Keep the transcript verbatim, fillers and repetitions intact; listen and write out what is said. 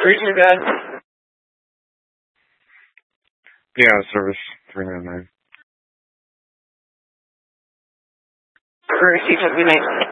Reach me, guys. Yeah, service three nine nine. Receive, have a good night.